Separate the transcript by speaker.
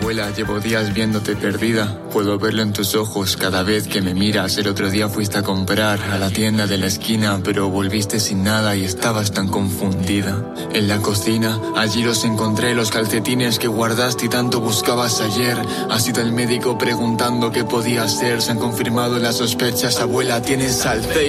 Speaker 1: Abuela, llevo días viéndote perdida. Puedo verlo en tus ojos cada vez que me miras. El otro día fuiste a comprar a la tienda de la esquina, pero volviste sin nada y estabas tan confundida. En la cocina, allí los encontré, los calcetines que guardaste y tanto buscabas ayer. Has ido al médico preguntando qué podía ser. Se han confirmado las sospechas, abuela, tienes Alzheimer.